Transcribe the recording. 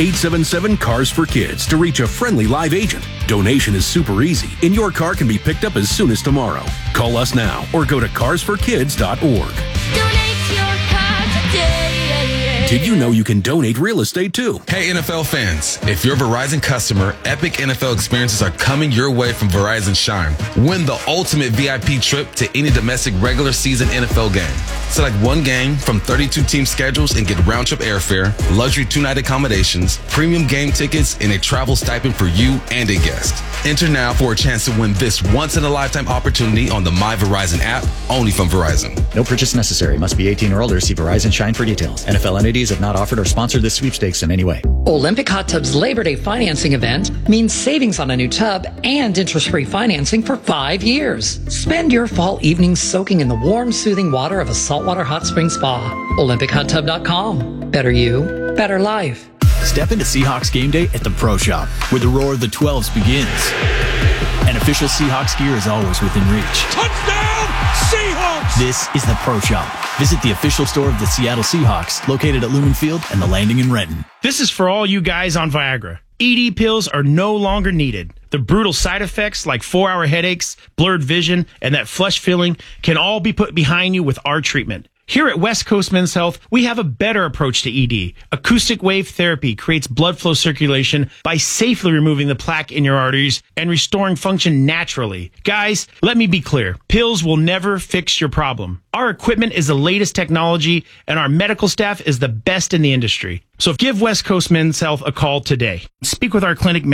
877-CARS-FOR-KIDS to reach a friendly live agent. Donation is super easy, and your car can be picked up as soon as tomorrow. Call us now or go to carsforkids.org. Donate your car today. Did you know you can donate real estate too? Hey NFL fans, if you're a Verizon customer, epic NFL experiences are coming your way from Verizon Shine. Win the ultimate VIP trip to any domestic regular season NFL game. Select one game from 32 team schedules and get round-trip airfare, luxury 2-night accommodations, premium game tickets, and a travel stipend for you and a guest. Enter now for a chance to win this once-in-a-lifetime opportunity on the My Verizon app, only from Verizon. No purchase necessary. Must be 18 or older. See Verizon Shine for details. NFL entities have not offered or sponsored this sweepstakes in any way. Olympic Hot Tub's Labor Day financing event means savings on a new tub and interest-free financing for 5 years. Spend your fall evenings soaking in the warm, soothing water of a saltwater hot spring spa. OlympicHotTub.com. Better you, better life. Step into Seahawks game day at the Pro Shop, where the roar of the 12s begins. And official Seahawks gear is always within reach. Touchdown, Seahawks! This is the Pro Shop. Visit the official store of the Seattle Seahawks, located at Lumen Field and the Landing in Renton. This is for all you guys on Viagra. ED pills are no longer needed. The brutal side effects like 4-hour headaches, blurred vision, and that flush feeling can all be put behind you with our treatment. Here at West Coast Men's Health, we have a better approach to ED. Acoustic wave therapy creates blood flow circulation by safely removing the plaque in your arteries and restoring function naturally. Guys, let me be clear. Pills will never fix your problem. Our equipment is the latest technology, and our medical staff is the best in the industry. So give West Coast Men's Health a call today. Speak with our clinic